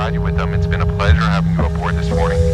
provide you with them. It's been a pleasure having you aboard this morning.